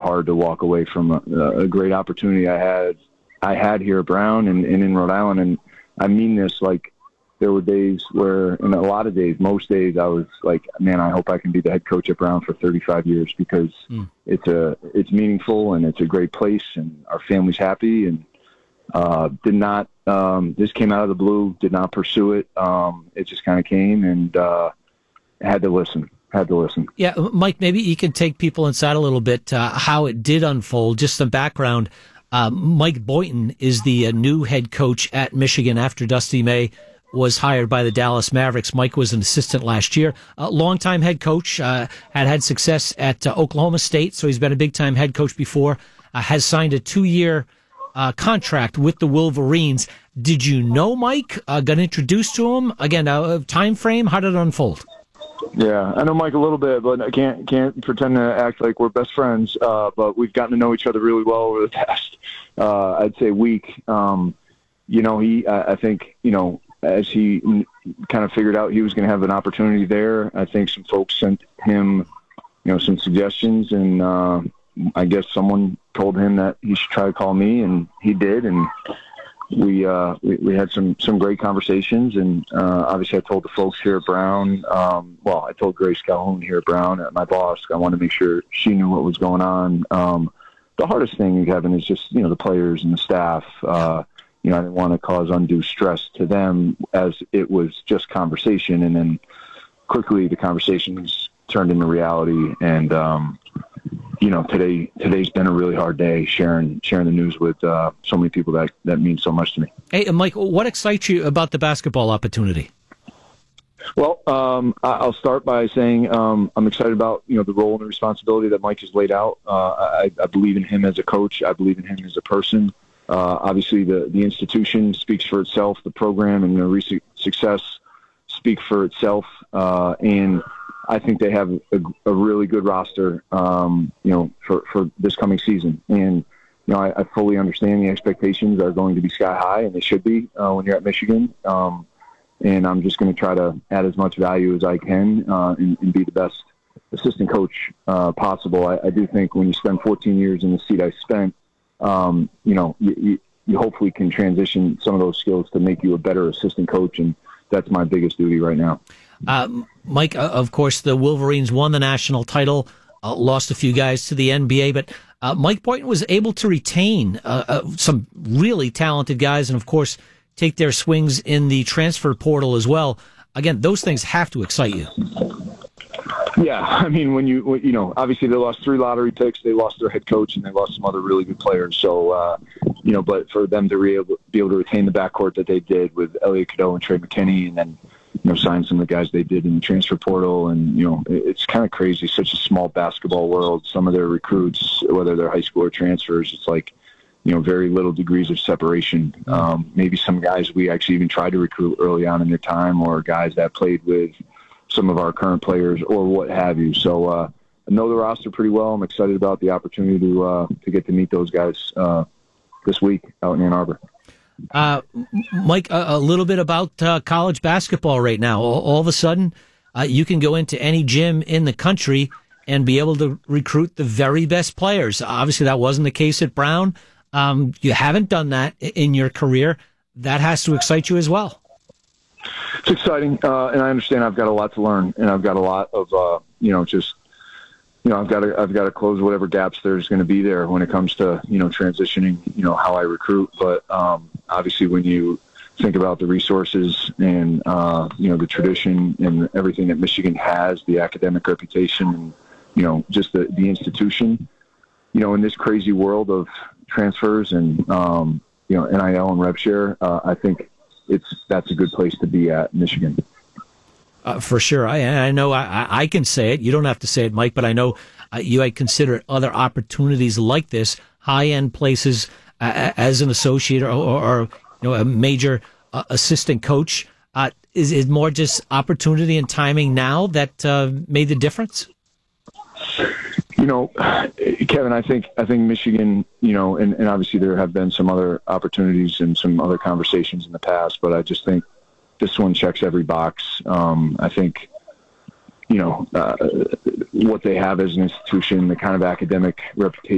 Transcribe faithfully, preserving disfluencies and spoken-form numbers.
hard to walk away from a, a great opportunity I had I had here at Brown and, and in Rhode Island. And I mean this, like, there were days where, and a lot of days, most days, I was like, man, I hope I can be the head coach at Brown for thirty-five years because mm. it's a it's meaningful and it's a great place and our family's happy. And uh, did not um, this came out of the blue. Did not pursue it. Um, it just kind of came, and uh, had to listen. Had to listen. Yeah, Mike, maybe you can take people inside a little bit uh, how it did unfold. Just some background. Uh, Mike Boynton is the uh, new head coach at Michigan after Dusty May was hired by the Dallas Mavericks. Mike was an assistant last year. A uh, longtime head coach, uh, had had success at uh, Oklahoma State, so he's been a big-time head coach before, uh, has signed a two-year uh, contract with the Wolverines. Did you know Mike? Uh, got introduced to him? Again, uh, time frame, how did it unfold? Yeah, I know Mike a little bit, but I can't can't pretend to act like we're best friends. Uh, but we've gotten to know each other really well over the past, uh, I'd say, week. Um, you know, he, I, I think, you know, as he kind of figured out he was going to have an opportunity there, I think some folks sent him, you know, some suggestions, and uh, I guess someone told him that he should try to call me, and he did, and we uh, we, we had some, some great conversations, and uh, obviously I told the folks here at Brown, um, well, I told Grace Calhoun here at Brown, my boss, I wanted to make sure she knew what was going on. Um, the hardest thing, Kevin, is just, you know, the players and the staff. Uh, you know, I didn't want to cause undue stress to them as it was just conversation, and then quickly the conversations turned into reality, and um, you know, today today's been a really hard day sharing sharing the news with uh, so many people that that means so much to me. Hey, Mike, what excites you about the basketball opportunity? Well, um, I'll start by saying um, I'm excited about, you know, the role and the responsibility that Mike has laid out. Uh, I, I believe in him as a coach. I believe in him as a person. Uh, obviously, the the institution speaks for itself. The program and the recent success speak for itself, uh, and I think they have a, a really good roster, um, you know, for, for this coming season. And, you know, I, I fully understand the expectations are going to be sky high, and they should be uh, when you're at Michigan. Um, and I'm just going to try to add as much value as I can uh, and, and be the best assistant coach uh, possible. I, I do think when you spend fourteen years in the seat I spent, um, you know, you, you, you hopefully can transition some of those skills to make you a better assistant coach, and that's my biggest duty right now. Uh, Mike, uh, of course, the Wolverines won the national title, uh, lost a few guys to the N B A, but uh, Mike Boynton was able to retain uh, uh, some really talented guys and, of course, take their swings in the transfer portal as well. Again, those things have to excite you. Yeah, I mean, when you, you know, obviously they lost three lottery picks, they lost their head coach, and they lost some other really good players. So, uh, you know, but for them to be able, be able to retain the backcourt that they did with Elliot Cadeau and Trey McKinney, and then, you know, sign some of the guys they did in the transfer portal. And, you know, it's kind of crazy. Such a small basketball world. Some of their recruits, whether they're high school or transfers, it's like, you know, very little degrees of separation. Um, maybe some guys we actually even tried to recruit early on in their time, or guys that played with some of our current players or what have you. So uh, I know the roster pretty well. I'm excited about the opportunity to uh, to get to meet those guys uh, this week out in Ann Arbor. Uh, Mike, a, a little bit about uh, college basketball right now. All, all of a sudden, uh, you can go into any gym in the country and be able to recruit the very best players. Obviously, that wasn't the case at Brown. Um, you haven't done that in your career. That has to excite you as well. It's exciting, uh, and I understand I've got a lot to learn, and I've got a lot of, uh, you know, just, you know, I've got to, I've got to close whatever gaps there's going to be there when it comes to, you know, transitioning, you know, how I recruit. But um, obviously, when you think about the resources and, uh, you know, the tradition and everything that Michigan has, the academic reputation, and, you know, just the, the institution, you know, in this crazy world of transfers and, um, you know, N I L and rev share, uh, I think it's that's a good place to be at Michigan. Uh, for sure. I, I know I, I can say it. You don't have to say it, Mike, but I know uh, you had considered other opportunities like this, high-end places uh, as an associate or, or, or you know, a major uh, assistant coach. Uh, is it more just opportunity and timing now that uh, made the difference? You know, Kevin, I think I think Michigan, you know, and, and obviously there have been some other opportunities and some other conversations in the past, but I just think this one checks every box. Um, I think, you know, uh, what they have as an institution, the kind of academic reputation